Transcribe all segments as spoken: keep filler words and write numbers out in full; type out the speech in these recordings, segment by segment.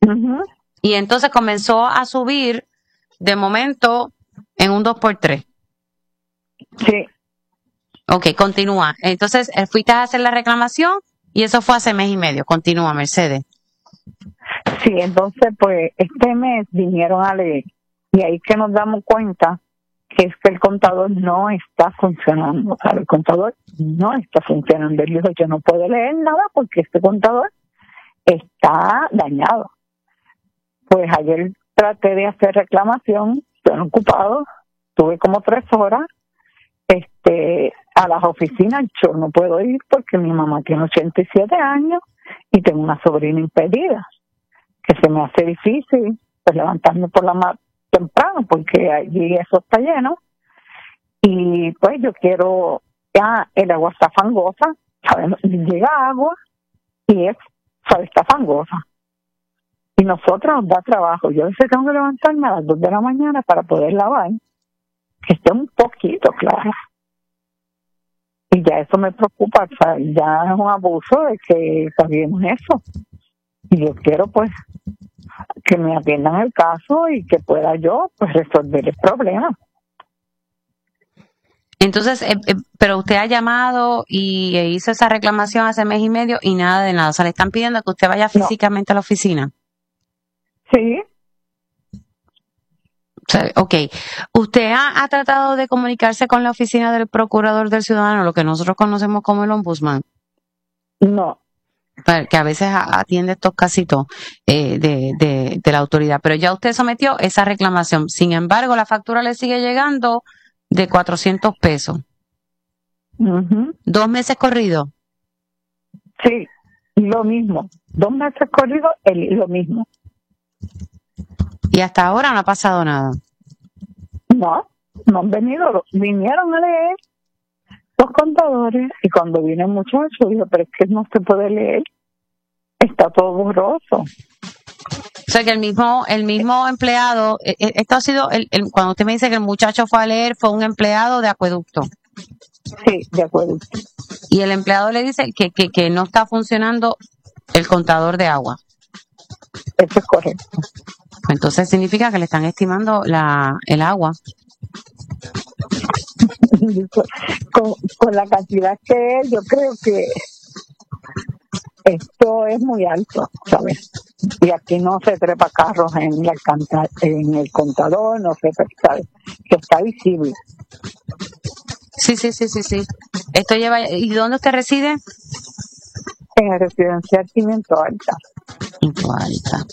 Uh-huh. Y entonces comenzó a subir de momento en un dos por tres. Sí. Ok, continúa. Entonces, eh, fuiste a hacer la reclamación y eso fue hace mes y medio. Continúa, Mercedes. Sí, entonces, pues, este mes vinieron a leer. Y ahí que nos damos cuenta que es que el contador no está funcionando. O sea, el contador no está funcionando. Él dijo, yo no puedo leer nada porque este contador está dañado. Pues ayer traté de hacer reclamación, estoy ocupado, tuve como tres horas. Este, a las oficinas yo no puedo ir porque mi mamá tiene ochenta y siete años y tengo una sobrina impedida, que se me hace difícil pues levantarme por la más temprano porque allí eso está lleno y pues yo quiero, ya el agua está fangosa, ¿sabes? Llega agua y es, ¿sabes? Está fangosa y nosotros nos da trabajo. Yo a veces tengo que levantarme a las dos de la mañana para poder lavar, que esté un poquito clara. Y ya eso me preocupa, o sea, ya es un abuso de que sabemos eso. Y yo quiero, pues, que me atiendan el caso y que pueda yo, pues, resolver el problema. Entonces, eh, eh, pero usted ha llamado y eh, hizo esa reclamación hace mes y medio y nada de nada. O sea, le están pidiendo que usted vaya físicamente no. a la oficina. Sí. O sea, ok. ¿Usted ha, ha tratado de comunicarse con la oficina del Procurador del Ciudadano, lo que nosotros conocemos como el Ombudsman? No. Que a veces atiende estos casitos eh, de, de, de la autoridad. Pero ya usted sometió esa reclamación. Sin embargo, la factura le sigue llegando de cuatrocientos pesos. Uh-huh. ¿Dos meses corridos? Sí, lo mismo. Dos meses corridos, el, lo mismo. Y hasta ahora no ha pasado nada. No, no han venido, vinieron a leer los contadores y cuando viene el muchacho dijo, pero es que no se puede leer, está todo borroso. O sea que el mismo el mismo empleado, esto ha sido, el, el, cuando usted me dice que el muchacho fue a leer, fue un empleado de acueducto. Sí, de acueducto. Y el empleado le dice que, que, que no está funcionando el contador de agua. Eso es correcto. Entonces significa que le están estimando la el agua. con, con la cantidad que es, yo creo que esto es muy alto, ¿sabes? Y aquí no se trepa carros en, la canta, en el contador, no se trepa, ¿sabes? Que está visible. Sí, sí, sí, sí, sí. Esto lleva. ¿Y dónde usted reside? En el residencial Pimiento Alta. Pimiento Alta.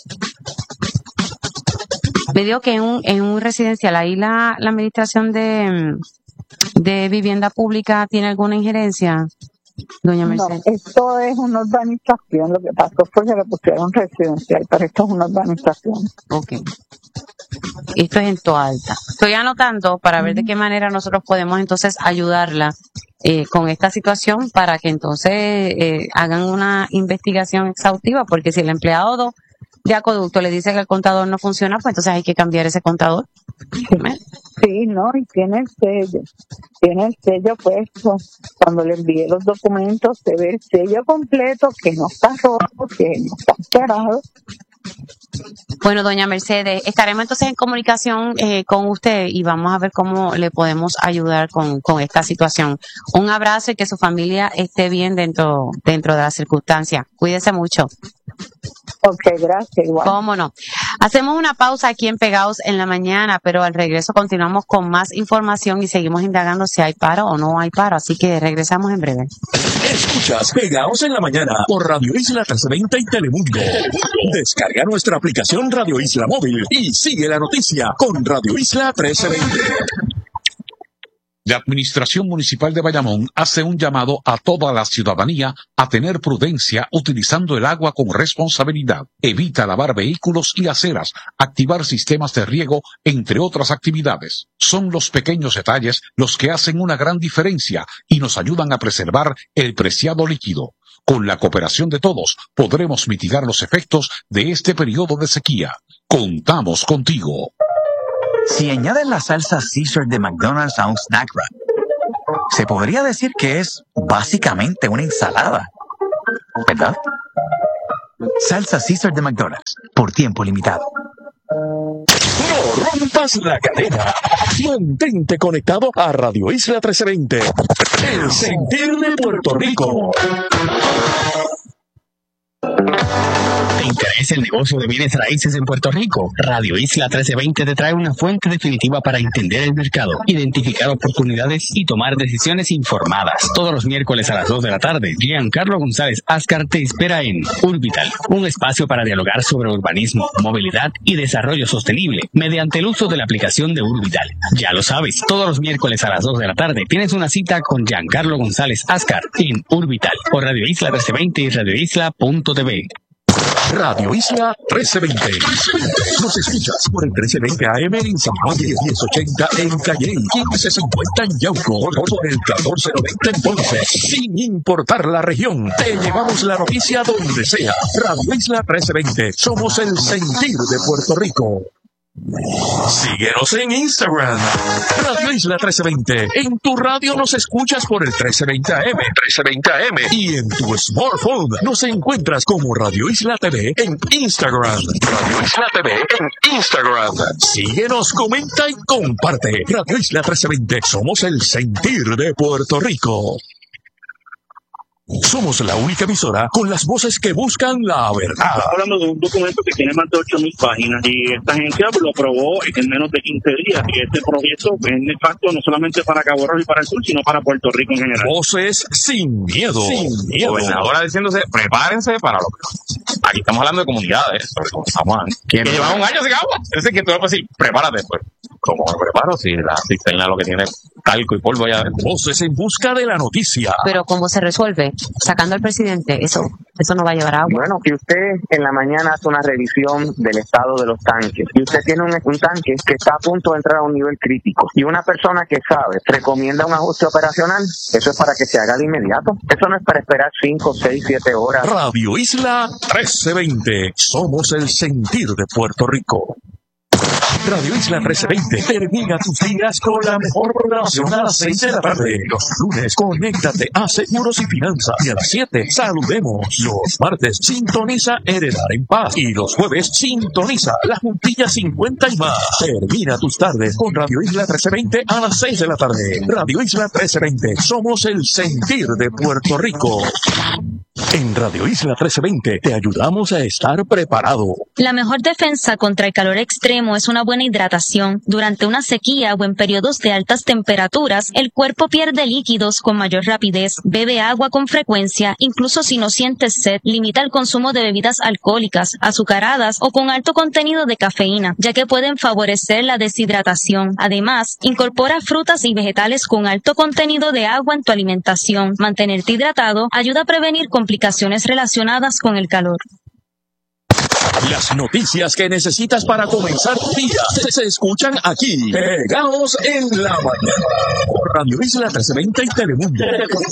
Me dijo que en un, en un residencial, ahí la, la administración de, de vivienda pública tiene alguna injerencia, doña Mercedes. No, esto es una urbanización, lo que pasó fue que le pusieron residencial, pero esto es una urbanización. Ok. Esto es en Toalta. Estoy anotando para ver de qué manera nosotros podemos entonces ayudarla eh, con esta situación para que entonces eh, hagan una investigación exhaustiva, porque si el empleado de acueducto le dice que el contador no funciona, pues entonces hay que cambiar ese contador. Sí, no, y tiene el sello, tiene el sello puesto. Cuando le envié los documentos se ve el sello completo, que no está roto, que no está cerrado. Bueno, doña Mercedes, estaremos entonces en comunicación eh, con usted y vamos a ver cómo le podemos ayudar con, con esta situación. Un abrazo y que su familia esté bien dentro, dentro de las circunstancias. Cuídese mucho. Ok, gracias, igual. ¿Cómo no? Hacemos una pausa aquí en Pegados en la Mañana, pero al regreso continuamos con más información y seguimos indagando si hay paro o no hay paro, así que regresamos en breve. Escuchas Pegados en la Mañana por Radio Isla trescientos veinte y Telemundo. Descarga nuestra aplicación Radio Isla Móvil y sigue la noticia con Radio Isla trescientos veinte. La Administración Municipal de Bayamón hace un llamado a toda la ciudadanía a tener prudencia utilizando el agua con responsabilidad. Evita lavar vehículos y aceras, activar sistemas de riego, entre otras actividades. Son los pequeños detalles los que hacen una gran diferencia y nos ayudan a preservar el preciado líquido. Con la cooperación de todos, podremos mitigar los efectos de este periodo de sequía. Contamos contigo. Si añaden la salsa Caesar de McDonald's a un snack wrap, se podría decir que es básicamente una ensalada, ¿verdad? Salsa Caesar de McDonald's, por tiempo limitado. No rompas la cadena. Mantente conectado a Radio Isla trece veinte. El sentir de Puerto Rico. ¿Te interesa el negocio de bienes raíces en Puerto Rico? Radio Isla trece veinte te trae una fuente definitiva para entender el mercado, identificar oportunidades y tomar decisiones informadas. Todos los miércoles a las dos de la tarde, Giancarlo González Ascar te espera en Urbital, un espacio para dialogar sobre urbanismo, movilidad y desarrollo sostenible mediante el uso de la aplicación de Urbital. Ya lo sabes, todos los miércoles a las dos de la tarde tienes una cita con Giancarlo González Ascar en Urbital por Radio Isla trece veinte y radio isla punto t v. Radio Isla trece veinte. Nos escuchas por el trece veinte A M en San Juan, diez ochenta en Calley, quince cincuenta en Yauco, por el catorce noventa en Ponce. Sin importar la región, te llevamos la noticia donde sea. Radio Isla trece veinte. Somos el sentir de Puerto Rico. Síguenos en Instagram, Radio Isla trece veinte. En tu radio nos escuchas por el trece veinte A M, trece veinte A M. Y en tu smartphone nos encuentras como Radio Isla T V en Instagram. Radio Isla T V en Instagram. Síguenos, comenta y comparte. Radio Isla trece veinte. Somos el sentir de Puerto Rico. Somos la única emisora con las voces que buscan la verdad. Estamos hablando de un documento que tiene más de ocho mil páginas y esta agencia lo aprobó en menos de quince días. Y este proyecto es de facto no solamente para Cabo Rojo y para el sur, sino para Puerto Rico en general. Voces sin miedo. Sin miedo. Gobernadora diciéndose, prepárense para lo que... Aquí estamos hablando de comunidades, que llevan un año sin agua. Es decir, que tú vas a decir, prepárate, pues. ¿Cómo me preparo? Si la cisterna lo que tiene talco y polvo allá adentro. Voces en busca de la noticia. Pero ¿cómo se resuelve? Sacando al presidente, eso eso no va a llevar agua. Bueno, si usted en la mañana hace una revisión del estado de los tanques y usted tiene un, un tanque que está a punto de entrar a un nivel crítico y una persona que sabe recomienda un ajuste operacional, eso es para que se haga de inmediato. Eso no es para esperar cinco, seis, siete horas. Radio Isla trece veinte. Somos el sentir de Puerto Rico. Radio Isla trece veinte termina tus días con la mejor programación a las seis de la tarde. Los lunes, conéctate a Seguros y Finanzas. Y a las siete, saludemos. Los martes, sintoniza Heredar en Paz. Y los jueves, sintoniza La Juntilla cincuenta y más. Termina tus tardes con Radio Isla trece veinte a las seis de la tarde. Radio Isla trece veinte, somos el sentir de Puerto Rico. En Radio Isla trece veinte te ayudamos a estar preparado. La mejor defensa contra el calor extremo es una buena hidratación. Durante una sequía o en periodos de altas temperaturas, el cuerpo pierde líquidos con mayor rapidez. Bebe agua con frecuencia, incluso si no sientes sed. Limita el consumo de bebidas alcohólicas, azucaradas o con alto contenido de cafeína, ya que pueden favorecer la deshidratación. Además, incorpora frutas y vegetales con alto contenido de agua en tu alimentación. Mantenerte hidratado ayuda a prevenir complicaciones relacionadas con el calor. Las noticias que necesitas para comenzar tu día se, se escuchan aquí, pegados en la mañana, por Radio Isla trece veinte y Telemundo.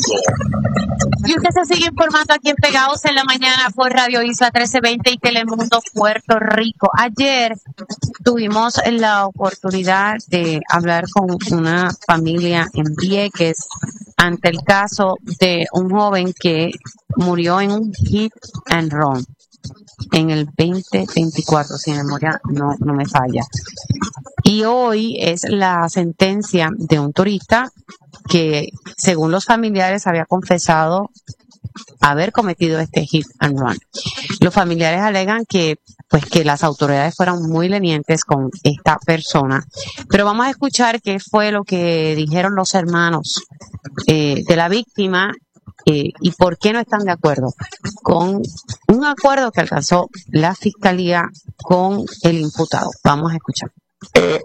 Y usted se sigue informando aquí en Pegados en la Mañana por Radio Isla trece veinte y Telemundo Puerto Rico. Ayer tuvimos la oportunidad de hablar con una familia en Vieques ante el caso de un joven que murió en un hit and run en el veinte veinticuatro, si mi memoria no, no me falla. Y hoy es la sentencia de un turista que, según los familiares, había confesado haber cometido este hit and run. Los familiares alegan que, pues, que las autoridades fueron muy lenientes con esta persona. Pero vamos a escuchar qué fue lo que dijeron los hermanos eh, de la víctima. Eh, y por qué no están de acuerdo con un acuerdo que alcanzó la fiscalía con el imputado. Vamos a escuchar. Eh,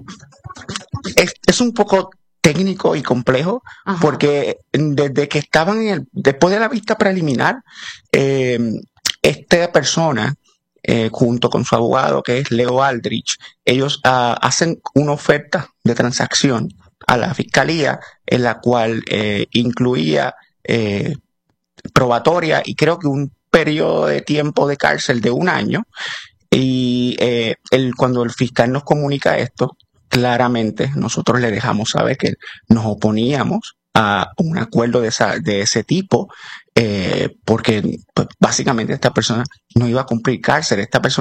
es, es un poco técnico y complejo. Ajá. Porque desde que estaban en el, después de la vista preliminar, eh, esta persona eh, junto con su abogado, que es Leo Aldrich, ellos uh, hacen una oferta de transacción a la fiscalía en la cual eh, incluía Eh, probatoria y creo que un periodo de tiempo de cárcel de un año. Y eh, el, cuando el fiscal nos comunica esto, claramente nosotros le dejamos saber que nos oponíamos a un acuerdo de, esa, de ese tipo, eh, porque pues, básicamente esta persona no iba a cumplir cárcel. Esta persona